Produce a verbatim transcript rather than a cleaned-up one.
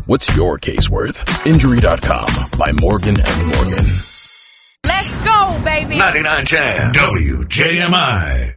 What's your case worth? Injury dot com by Morgan and Morgan. Let's go, baby. ninety-nine Jam. W J M I.